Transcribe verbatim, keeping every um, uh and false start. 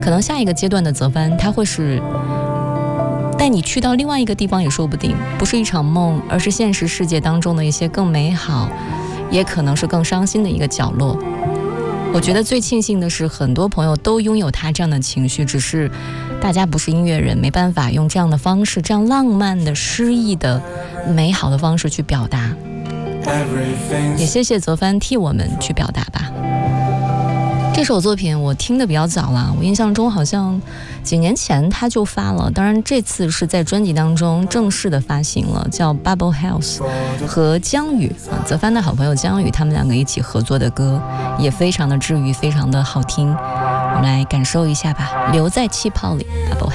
可能下一个阶段的泽帆，他会是带你去到另外一个地方也说不定，不是一场梦，而是现实世界当中的一些更美好，也可能是更伤心的一个角落。我觉得最庆幸的是，很多朋友都拥有他这样的情绪，只是大家不是音乐人，没办法用这样的方式，这样浪漫的、诗意的、美好的方式去表达。也谢谢泽帆替我们去表达吧。这首作品我听的比较早了，我印象中好像几年前他就发了，当然这次是在专辑当中正式的发行了，叫 Bubble House， 和江宇啊，泽帆的好朋友江宇，他们两个一起合作的歌，也非常的治愈，非常的好听。我们来感受一下吧，留在气泡里 Bubble